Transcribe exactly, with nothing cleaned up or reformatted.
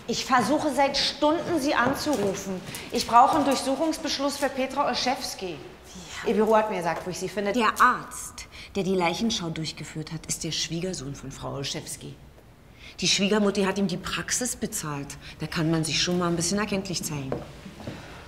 Ich versuche seit Stunden, Sie anzurufen. Ich brauche einen Durchsuchungsbeschluss für Petra Olszewski. Ja. Ihr Büro hat mir gesagt, wo ich Sie finde. Der Arzt, der die Leichenschau durchgeführt hat, ist der Schwiegersohn von Frau Olszewski. Die Schwiegermutter hat ihm die Praxis bezahlt. Da kann man sich schon mal ein bisschen erkenntlich zeigen.